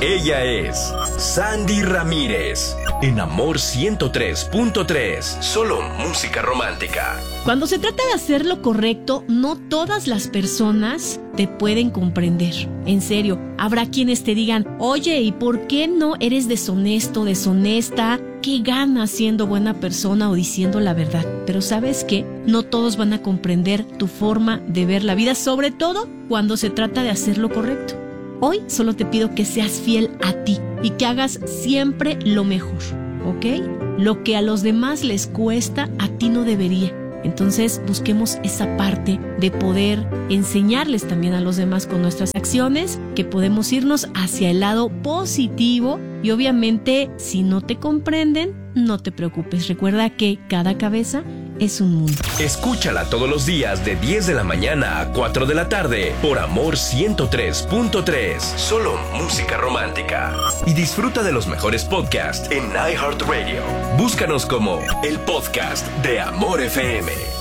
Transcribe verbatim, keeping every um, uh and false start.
Ella es Sandy Ramírez. En Amor ciento tres punto tres. Solo música romántica. Cuando se trata de hacer lo correcto, no todas las personas te pueden comprender. En serio, habrá quienes te digan, oye, ¿y por qué no eres deshonesto, deshonesta? ¿Qué ganas siendo buena persona o diciendo la verdad? Pero ¿sabes qué? No todos van a comprender tu forma de ver la vida, sobre todo cuando se trata de hacer lo correcto. Hoy solo te pido que seas fiel a ti y que hagas siempre lo mejor, ¿ok? Lo que a los demás les cuesta, a ti no debería. Entonces busquemos esa parte de poder enseñarles también a los demás con nuestras acciones, que podemos irnos hacia el lado positivo y obviamente si no te comprenden, no te preocupes. Recuerda que cada cabeza es un mundo. Escúchala todos los días de diez de la mañana a cuatro de la tarde por Amor ciento tres punto tres. Solo música romántica. Y disfruta de los mejores podcasts en iHeartRadio. Búscanos como el podcast de Amor F M.